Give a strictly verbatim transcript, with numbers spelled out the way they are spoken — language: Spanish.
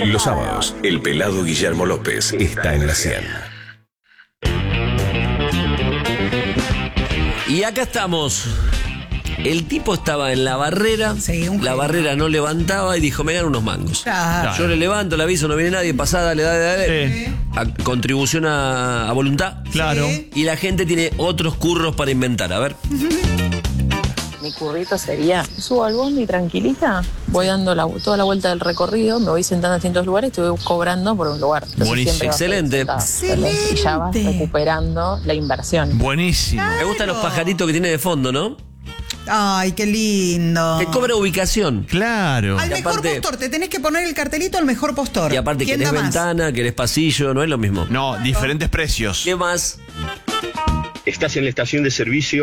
Los sábados, el pelado Guillermo López está en la cien. Y acá estamos. El tipo estaba en la barrera, Sí, un la genio. barrera no levantaba y dijo, me dan unos mangos. Claro. Yo le levanto, le aviso, no viene nadie, pasada, dale, dale, dale. Sí. A- contribución a, a voluntad. Claro. Sí. Y la gente tiene otros curros para inventar. A ver. Mi currito sería, subo al bondi tranquilita, voy dando la, toda la vuelta del recorrido, me voy sentando en distintos lugares y te voy cobrando por un lugar. Entonces, Buenísimo. siempre vas a ir Excelente. sentado. Excelente. Y ya vas recuperando la inversión. Buenísimo. Me gustan los pajaritos que tiene de fondo, ¿no? Ay, qué lindo. Que cobra ubicación. Claro. Al Y mejor aparte- postor, te tenés que poner el cartelito al mejor postor. Y aparte, ¿Quién querés da más? ventana, querés pasillo, no es lo mismo. No, diferentes precios. ¿Qué más? Estás en la estación de servicio